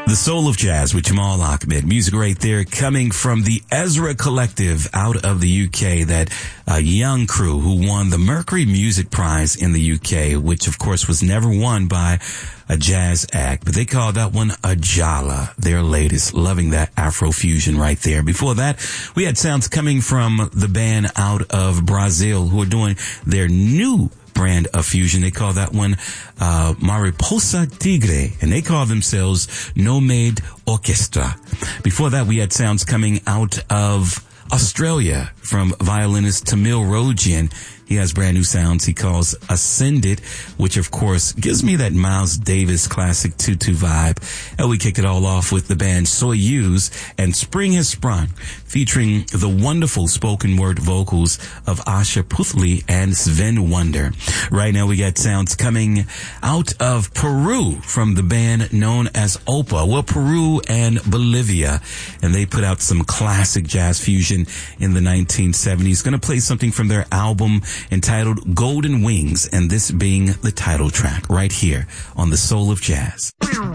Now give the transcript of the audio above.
The Soul of Jazz with Jamal Ahmed. Music right there coming from the Ezra Collective out of the UK, that young crew who won the Mercury Music Prize in the UK, which of course was never won by a jazz act, but they call that one a Jala, their latest. Loving that Afrofusion right there. Before that, we had sounds coming from the band out of Brazil who are doing their new brand of fusion. They call that one Mariposa Tigre, and they call themselves Nomade Orchestra. Before that, we had sounds coming out of Australia from violinist Tamil Rogian. He has brand new sounds he calls Ascended, which of course gives me that Miles Davis classic tutu vibe. And we kick it all off with the band Soyuz and Spring Has Sprung, featuring the wonderful spoken word vocals of Asha Puthli and Sven Wonder. Right now we got sounds coming out of Peru from the band known as Opa. Well, Peru and Bolivia, and they put out some classic jazz fusion in the 1970s. Gonna play something from their album entitled Golden Wings, and this being the title track right here on The Soul of Jazz.